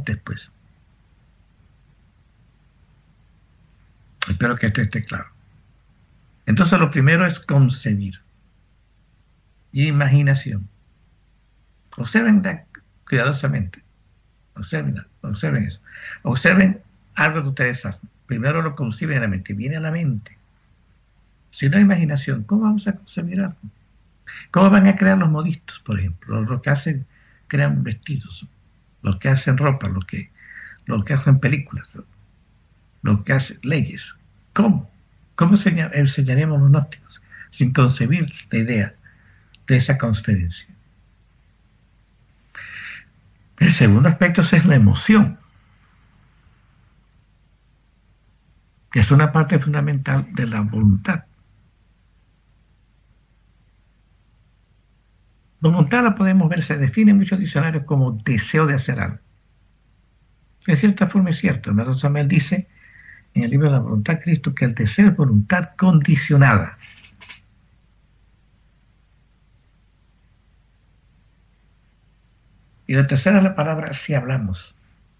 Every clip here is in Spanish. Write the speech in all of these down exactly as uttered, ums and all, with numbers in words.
después. Espero que esto esté claro. Entonces lo primero es concebir. Imaginación. Observen cuidadosamente. Observen, observen eso. Observen algo que ustedes hacen. Primero lo conciben en la mente. Viene a la mente. Si no hay imaginación, ¿cómo vamos a concebir algo? ¿Cómo van a crear los modistos, por ejemplo? Los que hacen, crean vestidos. Los que hacen ropa. Los que, los que hacen películas. Los que hacen leyes. ¿Cómo? ¿Cómo enseñaremos a los gnósticos? Sin concebir la idea de esa transferencia. El segundo aspecto es la emoción. Que es una parte fundamental de la voluntad. Voluntad la podemos ver, se define en muchos diccionarios como deseo de hacer algo. En cierta forma es cierto. El maestro Samuel dice en el libro de la voluntad de Cristo que el deseo es voluntad condicionada. Y la tercera es la palabra si hablamos.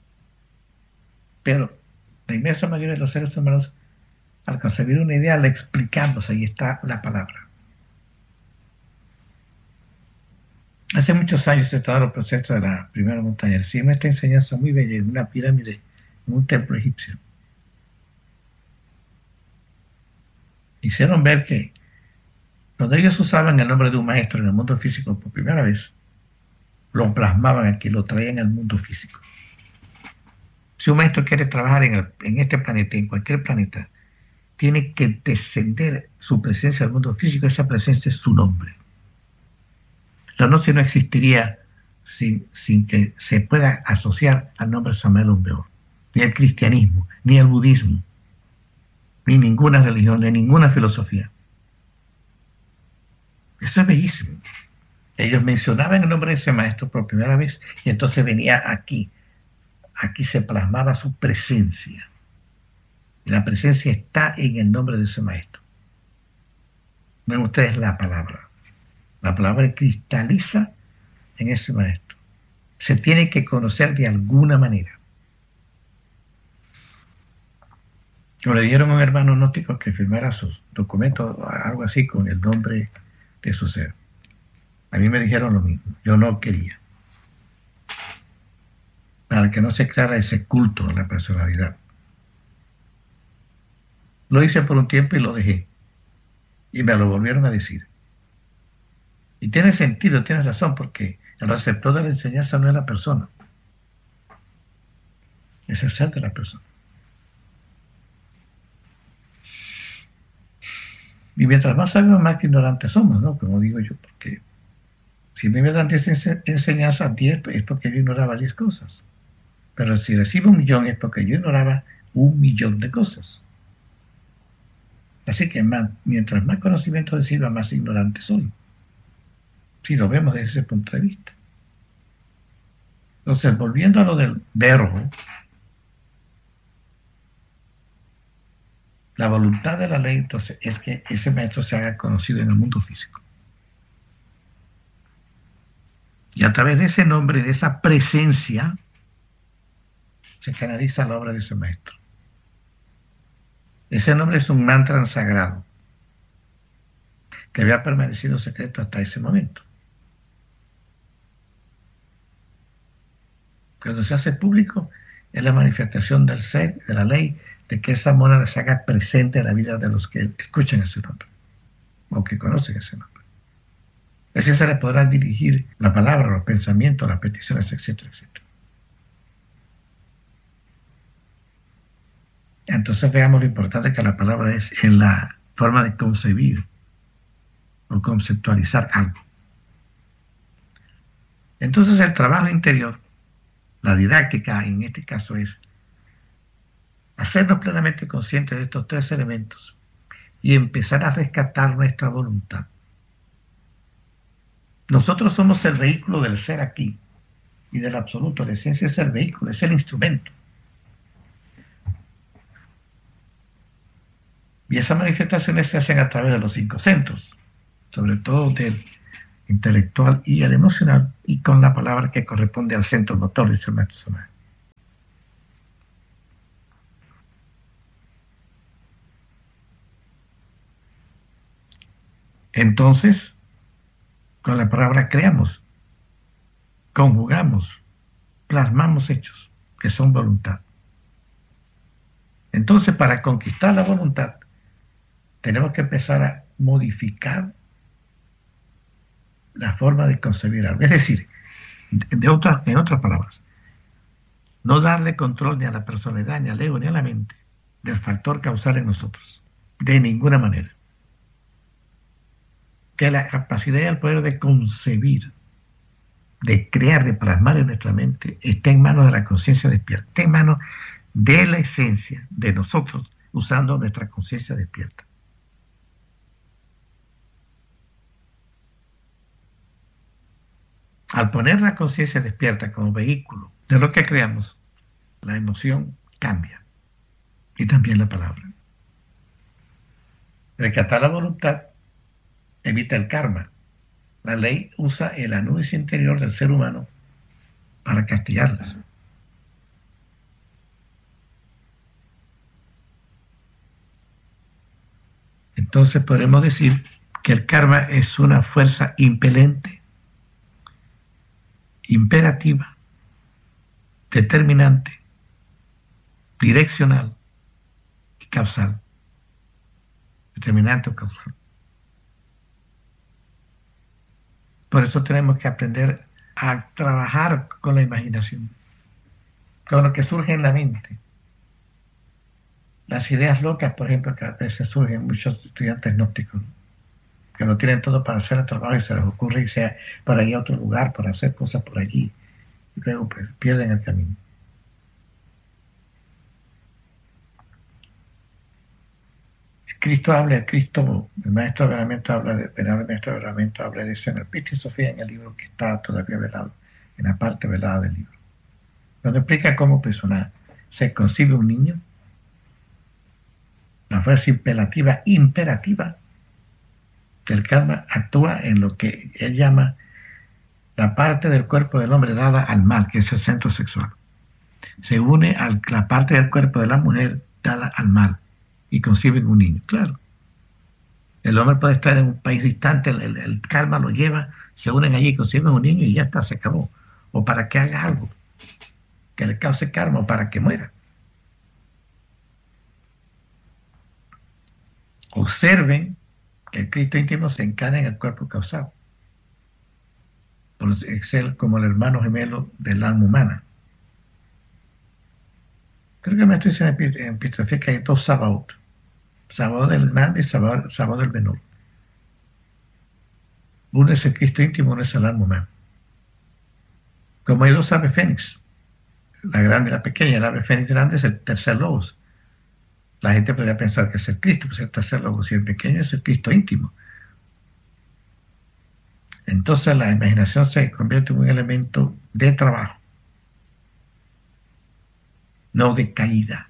Pero la inmensa mayoría de los seres humanos, al concebir una idea, la explicamos, ahí está la palabra. Hace muchos años he estado en el proceso de la primera montaña. Recibimos esta enseñanza muy bella en una pirámide, en un templo egipcio. Hicieron ver que cuando ellos usaban el nombre de un maestro en el mundo físico por primera vez, lo plasmaban aquí, lo traían al mundo físico. Si un maestro quiere trabajar en, el, en este planeta, en cualquier planeta, tiene que descender su presencia al mundo físico. Esa presencia es su nombre. La gnosis no existiría sin, sin que se pueda asociar al nombre de Samael Aun Weor, ni el cristianismo, ni el budismo, ni ninguna religión, ni ninguna filosofía. Eso es bellísimo. Ellos mencionaban el nombre de ese maestro por primera vez y entonces venía aquí. Aquí se plasmaba su presencia. La presencia está en el nombre de ese maestro. Ven ustedes la palabra. La palabra cristaliza en ese maestro. Se tiene que conocer de alguna manera. O le dieron a un hermano gnóstico que firmara sus documentos, algo así, con el nombre de su ser. A mí me dijeron lo mismo. Yo no quería. Para que no se creara ese culto a la personalidad. Lo hice por un tiempo y lo dejé. Y me lo volvieron a decir. Y tiene sentido, tiene razón, porque el receptor de la enseñanza no es la persona. Es el ser de la persona. Y mientras más sabemos, más ignorantes somos, ¿no? Como digo yo, porque si me dan diez enseñanzas, diez es porque yo ignoraba diez cosas. Pero si recibo un millón es porque yo ignoraba un millón de cosas. Así que más, mientras más conocimiento reciba, más ignorante soy. Si lo vemos desde ese punto de vista. Entonces, volviendo a lo del verbo, la voluntad de la ley, entonces, es que ese maestro se haga conocido en el mundo físico. Y a través de ese nombre, de esa presencia, se canaliza la obra de ese maestro. Ese nombre es un mantra sagrado que había permanecido secreto hasta ese momento. Cuando se hace público, es la manifestación del ser, de la ley, de que esa monada se haga presente en la vida de los que escuchan ese nombre o que conocen ese nombre. Así se les podrá dirigir la palabra, los pensamientos, las peticiones, etcétera, etcétera. Entonces veamos lo importante que la palabra es en la forma de concebir o conceptualizar algo. Entonces el trabajo interior, la didáctica en este caso es hacernos plenamente conscientes de estos tres elementos y empezar a rescatar nuestra voluntad. Nosotros somos el vehículo del ser aquí y del absoluto. La esencia es el vehículo, es el instrumento. Y esas manifestaciones se hacen a través de los cinco centros, sobre todo del intelectual y el emocional, y con la palabra que corresponde al centro motor, dice el maestro Samuel. Entonces, con la palabra creamos, conjugamos, plasmamos hechos que son voluntad. Entonces, para conquistar la voluntad, tenemos que empezar a modificar la forma de concebir algo. Es decir, de otras, en otras palabras, no darle control ni a la personalidad, ni al ego, ni a la mente del factor causal en nosotros. De ninguna manera. Que la capacidad y el poder de concebir, de crear, de plasmar en nuestra mente, está en manos de la conciencia despierta, está en manos de la esencia de nosotros, usando nuestra conciencia despierta. Al poner la conciencia despierta como vehículo de lo que creamos, la emoción cambia y también la palabra. Rescatar la voluntad evita el karma. La ley usa el anuncia interior del ser humano para castigarlas. Entonces podemos decir que el karma es una fuerza impelente, imperativa, determinante, direccional y causal. Determinante o causal. Por eso tenemos que aprender a trabajar con la imaginación, con lo que surge en la mente. Las ideas locas, por ejemplo, que a veces surgen en muchos estudiantes gnósticos, que no tienen todo para hacer el trabajo y se les ocurre irse para ir a otro lugar, para hacer cosas por allí, y luego pues, pierden el camino. Cristo habla, el Cristo, el Maestro de Venerable habla de, el Maestro de Venerable habla de eso en el Pista y Sofía, en el libro que está todavía velado, en la parte velada del libro, donde explica cómo persona se concibe un niño, la fuerza imperativa, imperativa del karma actúa en lo que él llama la parte del cuerpo del hombre dada al mal, que es el centro sexual. Se une a la parte del cuerpo de la mujer dada al mal y conciben un niño. Claro, el hombre puede estar en un país distante, el, el, el karma lo lleva, se unen allí, conciben un niño y ya está, se acabó. O para que haga algo que le cause karma o para que muera. Observen que el Cristo íntimo se encarna en el cuerpo causal, por ser como el hermano gemelo del alma humana. Creo que me estoy diciendo en Epitrafía que hay dos Sabaoth. Sabaoth del grande y Sabaoth, Sabaoth del menor. Uno es el Cristo íntimo, uno es el alma humana. Como hay dos aves fénix, la grande y la pequeña, el ave fénix grande es el tercer logos. La gente podría pensar que es el Cristo, pues el tercer logos, y el pequeño es el Cristo íntimo. Entonces la imaginación se convierte en un elemento de trabajo, no de caída.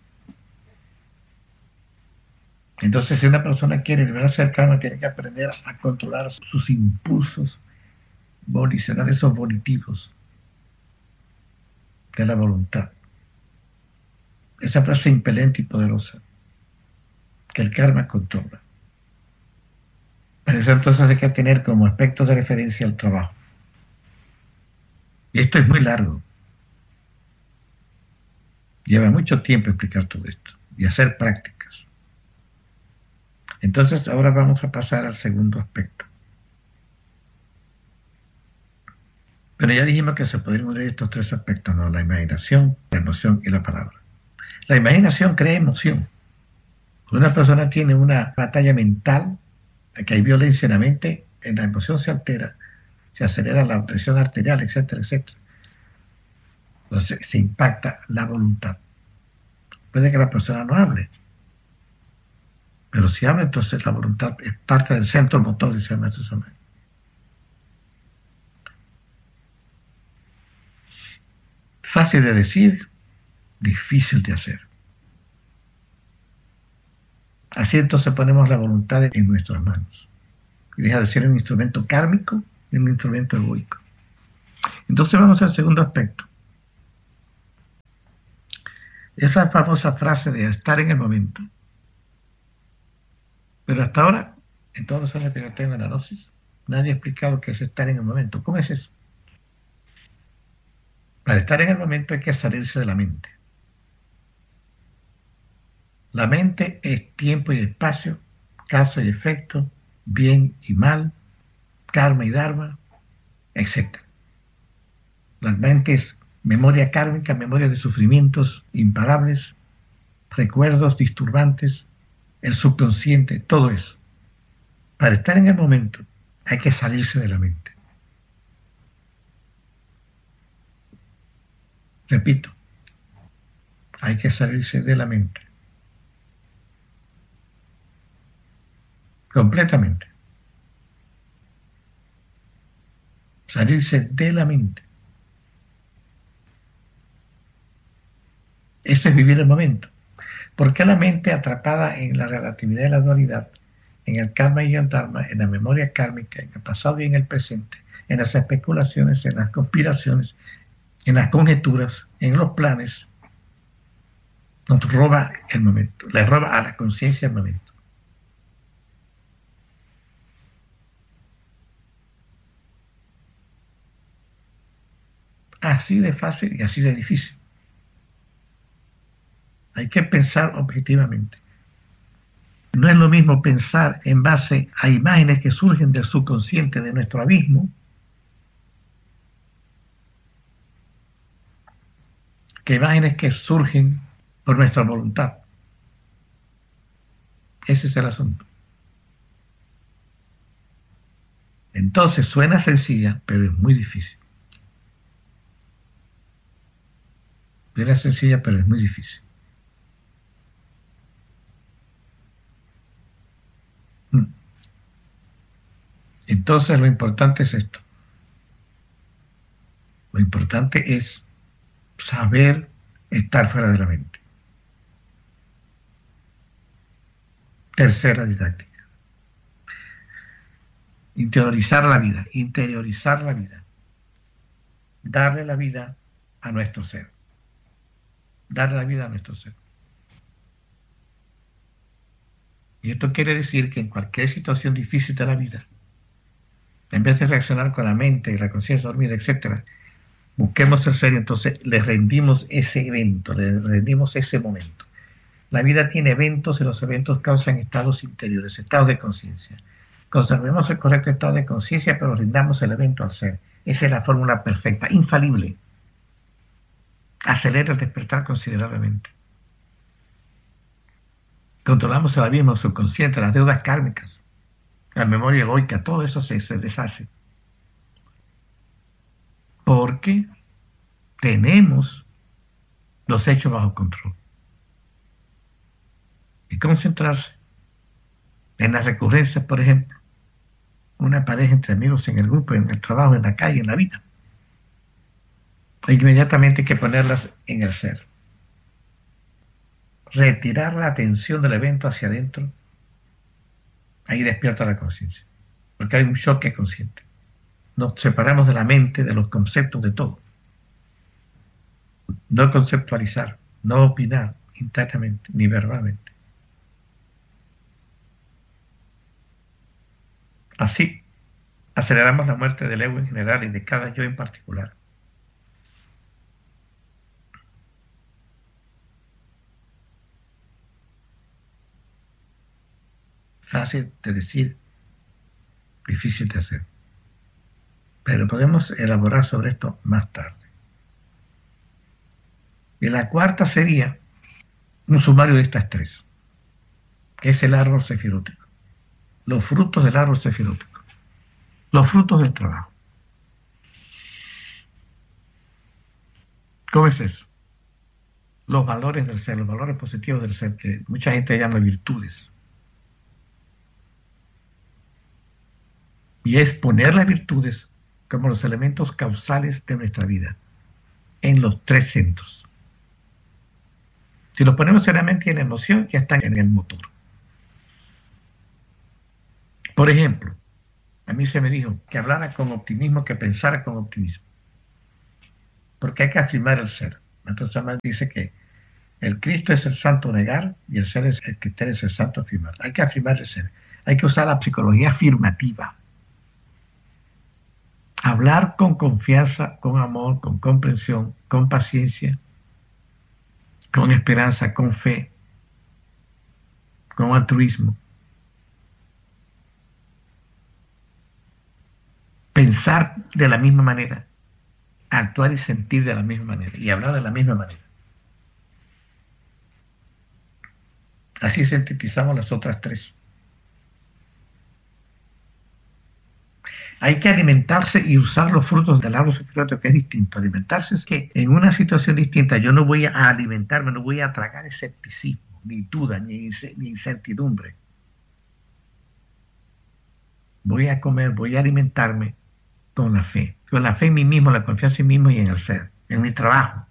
Entonces, si una persona quiere liberarse del karma, tiene que aprender a controlar sus impulsos volicionales, esos volitivos de la voluntad. Esa fuerza impelente y poderosa que el karma controla. Para eso entonces hay que tener como aspecto de referencia el trabajo. Y esto es muy largo. Lleva mucho tiempo explicar todo esto y hacer prácticas. Entonces ahora vamos a pasar al segundo aspecto. Pero ya dijimos que se podrían unir estos tres aspectos, ¿no? La imaginación, la emoción y la palabra. La imaginación crea emoción. Cuando una persona tiene una batalla mental, que hay violencia en la mente, en la emoción se altera, se acelera la presión arterial, etcétera, etcétera. Entonces se impacta la voluntad. Puede que la persona no hable, pero si habla, entonces la voluntad es parte del centro motor, dice el maestro Samuel. Fácil de decir, difícil de hacer. Así entonces ponemos la voluntad en nuestras manos. Y deja de ser un instrumento kármico y un instrumento egoico. Entonces vamos al segundo aspecto. Esa famosa frase de estar en el momento. Pero hasta ahora En todos los años que yo tengo en la Gnosis, nadie ha explicado qué es estar en el momento. ¿Cómo es eso? Para estar en el momento hay que salirse de la mente. La mente es tiempo y espacio, causa y efecto, bien y mal, karma y dharma, etcétera. La mente es memoria kármica, memoria de sufrimientos imparables, recuerdos disturbantes, el subconsciente, todo eso. Para estar en el momento hay que salirse de la mente. Repito, hay que salirse de la mente. Completamente. Salirse de la mente. Eso es vivir el momento. Porque la mente atrapada en la relatividad y la dualidad, en el karma y el dharma, en la memoria kármica, en el pasado y en el presente, en las especulaciones, en las conspiraciones, en las conjeturas, en los planes, nos roba el momento, le roba a la conciencia el momento. Así de fácil y así de difícil. Hay que pensar objetivamente. No es lo mismo pensar en base a imágenes que surgen del subconsciente de nuestro abismo que imágenes que surgen por nuestra voluntad. Ese es el asunto. Entonces suena sencilla, pero es muy difícil. Suena sencilla, pero es muy difícil. Entonces lo importante es esto. Lo importante es saber estar fuera de la mente. Tercera didáctica. Interiorizar la vida, interiorizar la vida. Darle la vida a nuestro ser. Darle la vida a nuestro ser. Y esto quiere decir que en cualquier situación difícil de la vida, en vez de reaccionar con la mente, la conciencia dormida, etcétera, busquemos el ser y entonces le rendimos ese evento, le rendimos ese momento. La vida tiene eventos y los eventos causan estados interiores, estados de conciencia. Conservemos el correcto estado de conciencia, pero rindamos el evento al ser. Esa es la fórmula perfecta, infalible. Acelera el despertar considerablemente. Controlamos el abismo subconsciente, las deudas kármicas, la memoria egoica, todo eso se, se deshace. Porque tenemos los hechos bajo control. Y concentrarse en las recurrencias, por ejemplo, una pareja entre amigos en el grupo, en el trabajo, en la calle, en la vida. E inmediatamente hay que ponerlas en el ser. Retirar la atención del evento hacia adentro, ahí despierta la conciencia, porque hay un choque consciente. Nos separamos de la mente, de los conceptos, de todo. No conceptualizar, no opinar internamente, ni verbalmente. Así, aceleramos la muerte del ego en general y de cada yo en particular. Fácil de decir, difícil de hacer. Pero podemos elaborar sobre esto más tarde. Y la cuarta sería un sumario de estas tres, que es el árbol sefirótico. Los frutos del árbol sefirótico. Los frutos del trabajo. ¿Cómo es eso? Los valores del ser, los valores positivos del ser, que mucha gente llama virtudes. Y es poner las virtudes como los elementos causales de nuestra vida, en los tres centros. Si los ponemos en la mente y en la emoción, ya están en el motor. Por ejemplo, a mí se me dijo que hablara con optimismo, que pensara con optimismo. Porque hay que afirmar el ser. Entonces, además dice que el Cristo es el santo negar y el ser es el criterio, es el santo afirmar. Hay que afirmar el ser. Hay que usar la psicología afirmativa. Hablar con confianza, con amor, con comprensión, con paciencia, con esperanza, con fe, con altruismo. Pensar de la misma manera, actuar y sentir de la misma manera y hablar de la misma manera. Así sintetizamos las otras tres. Hay que alimentarse y usar los frutos del árbol secreto, que es distinto. Alimentarse es que en una situación distinta yo no voy a alimentarme, no voy a tragar escepticismo, ni duda, ni, ni incertidumbre. Voy a comer, voy a alimentarme con la fe. Con la fe en mí mismo, la confianza en mí mismo y en el ser, en mi trabajo.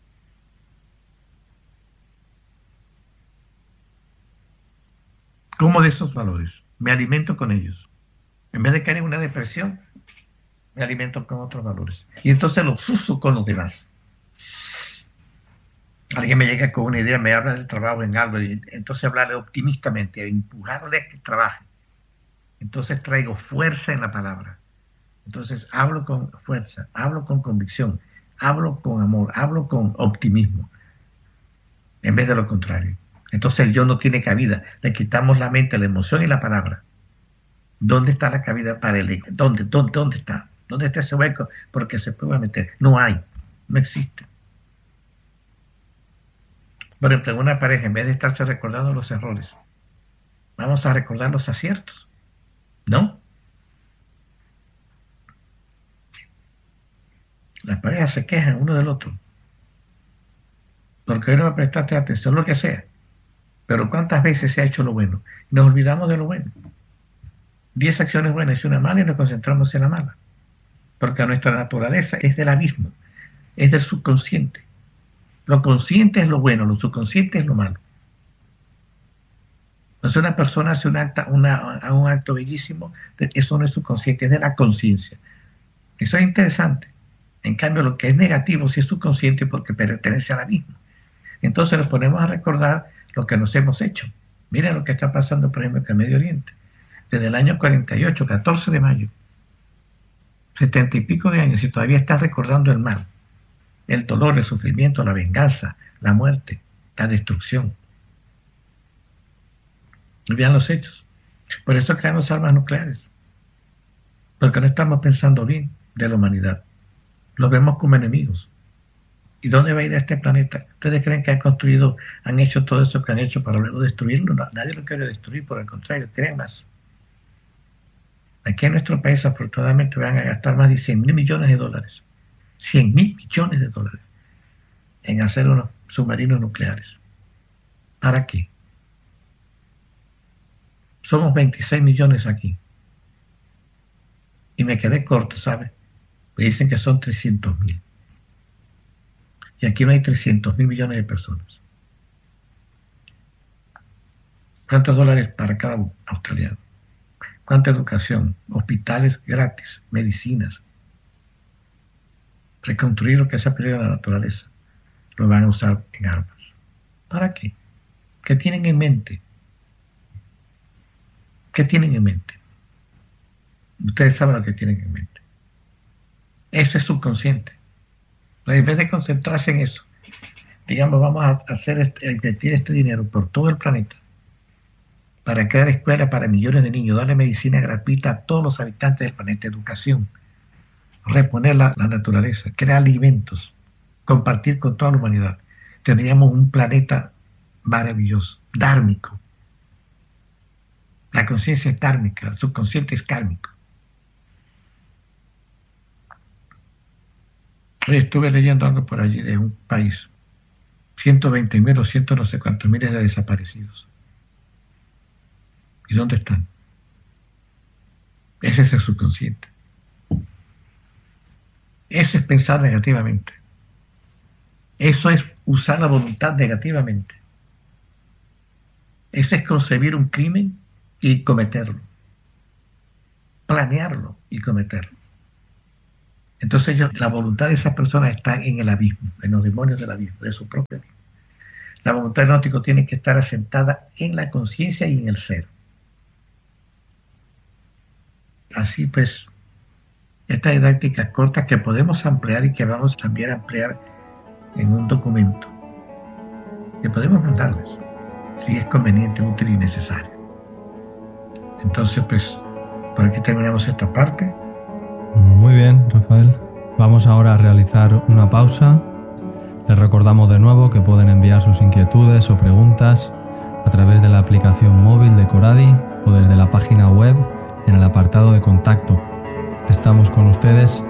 Como de esos valores, me alimento con ellos. En vez de caer en una depresión, me alimento con otros valores. Y entonces los uso con los demás. Alguien me llega con una idea, me habla del trabajo en algo, y entonces hablarle optimistamente, empujarle a que trabaje. Entonces traigo fuerza en la palabra. Entonces hablo con fuerza, hablo con convicción, hablo con amor, hablo con optimismo, en vez de lo contrario. Entonces el yo no tiene cabida. Le quitamos la mente, la emoción y la palabra. ¿Dónde está la cabida para el ego? ¿Dónde, dónde, dónde está? ¿Dónde está ese hueco? Porque se puede meter. No hay, no existe. Por ejemplo, en una pareja, en vez de estarse recordando los errores, vamos a recordar los aciertos, ¿no? Las parejas se quejan uno del otro, porque hoy no va a prestarte atención, lo que sea. Pero ¿cuántas veces se ha hecho lo bueno? Nos olvidamos de lo bueno. Diez acciones buenas y una mala y nos concentramos en la mala. Porque nuestra naturaleza es del abismo, es del subconsciente. Lo consciente es lo bueno, lo subconsciente es lo malo. Entonces una persona hace un acto, una, un acto bellísimo, eso no es subconsciente, es de la conciencia. Eso es interesante. En cambio, lo que es negativo sí es subconsciente porque pertenece al abismo. Entonces nos ponemos a recordar lo que nos hemos hecho. Miren lo que está pasando, por ejemplo, en el Medio Oriente. Desde el año cuarenta y ocho, catorce de mayo, setenta y pico de años, y todavía está recordando el mal, el dolor, el sufrimiento, la venganza, la muerte, la destrucción. Y vean los hechos. Por eso creamos armas nucleares, porque no estamos pensando bien de la humanidad. Los vemos como enemigos. ¿Y dónde va a ir a este planeta? ¿Ustedes creen que han construido, han hecho todo eso que han hecho para luego destruirlo? No, nadie lo quiere destruir, por el contrario, creen más. Aquí en nuestro país, afortunadamente, van a gastar más de cien mil millones de dólares. cien mil millones de dólares en hacer unos submarinos nucleares. ¿Para qué? Somos veintiséis millones aquí. Y me quedé corto, ¿sabe? Me dicen que son trescientos mil. Y aquí no hay trescientos mil millones de personas. ¿Cuántos dólares para cada australiano? ¿Cuánta educación? Hospitales gratis, medicinas. Reconstruir lo que se ha perdido en la naturaleza. Lo van a usar en armas. ¿Para qué? ¿Qué tienen en mente? ¿Qué tienen en mente? Ustedes saben lo que tienen en mente. Eso es subconsciente. En vez de concentrarse en eso, digamos, vamos a hacer este, a invertir este dinero por todo el planeta para crear escuelas para millones de niños, darle medicina gratuita a todos los habitantes del planeta, educación, reponer la, la naturaleza, crear alimentos, compartir con toda la humanidad. Tendríamos un planeta maravilloso, dármico. La conciencia es dármica, el subconsciente es kármico. Hoy estuve leyendo algo por allí de un país, ciento veinte mil o ciento no sé cuántos miles de desaparecidos. ¿Y dónde están? Ese es el subconsciente. Eso es pensar negativamente. Eso es usar la voluntad negativamente. Eso es concebir un crimen y cometerlo. Planearlo y cometerlo. Entonces yo, la voluntad de esas personas está en el abismo, en los demonios del abismo, de su propio abismo. La voluntad del gnóstico tiene que estar asentada en la conciencia y en el ser. así pues, estas didácticas cortas que podemos ampliar y que vamos también a ampliar en un documento que podemos mandarles si es conveniente, útil y necesario. Entonces, pues, por aquí terminamos esta parte. Muy bien, Rafael. Vamos ahora a realizar una pausa. Les recordamos de nuevo que pueden enviar sus inquietudes o preguntas a través de la aplicación móvil de Coradi o desde la página web en el apartado de contacto. Estamos con ustedes